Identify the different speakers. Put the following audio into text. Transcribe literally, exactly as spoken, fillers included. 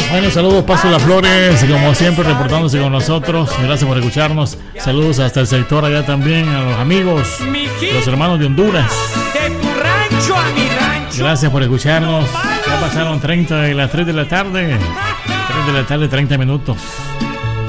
Speaker 1: Bueno, saludos Paso Las Flores, como siempre reportándose con nosotros. Gracias por escucharnos. Saludos hasta el sector allá también, a los amigos, los hermanos de Honduras.
Speaker 2: De tu rancho a mi rancho.
Speaker 1: Gracias por escucharnos. Ya pasaron treinta de las tres de la tarde. tres de la tarde, treinta minutos.